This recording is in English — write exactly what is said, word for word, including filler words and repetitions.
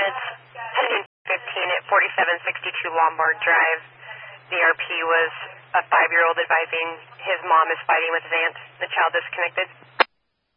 units, ten fifteen at forty-seven sixty-two Lombard Drive. The R P was a five-year-old advising his mom is fighting with Vance. The child disconnected.